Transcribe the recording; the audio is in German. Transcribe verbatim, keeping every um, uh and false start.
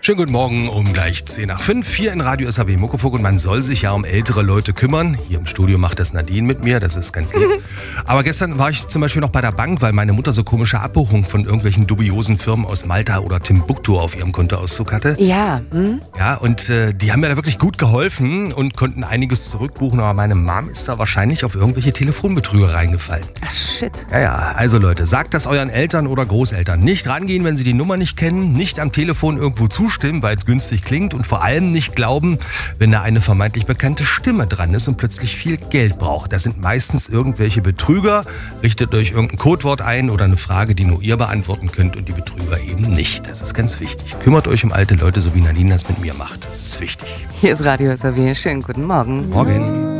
Schönen guten Morgen um gleich zehn nach fünf, hier in Radio S A B Muckefuck, und man soll sich ja um ältere Leute kümmern. Hier im Studio macht das Nadine mit mir, das ist ganz lieb. Aber gestern war ich zum Beispiel noch bei der Bank, weil meine Mutter so komische Abbuchungen von irgendwelchen dubiosen Firmen aus Malta oder Timbuktu auf ihrem Kontoauszug hatte. Ja. Hm? Ja, und äh, die haben mir da wirklich gut geholfen und konnten einiges zurückbuchen, aber meine Mom ist da wahrscheinlich auf irgendwelche Telefonbetrüger reingefallen. Ach, shit. Ja, ja, also Leute, sagt das euren Eltern oder Großeltern. Nicht rangehen, wenn sie die Nummer nicht kennen, nicht am Telefon irgendwo zustimmen, weil es günstig klingt, und vor allem nicht glauben, wenn da eine vermeintlich bekannte Stimme dran ist und plötzlich viel Geld braucht. Das sind meistens irgendwelche Betrüger. Richtet euch irgendein Codewort ein oder eine Frage, die nur ihr beantworten könnt und die Betrüger eben nicht. Das ist ganz wichtig. Kümmert euch um alte Leute, so wie Nadine das mit mir macht. Das ist wichtig. Hier ist Radio S A B. Schönen guten Morgen. Morgen.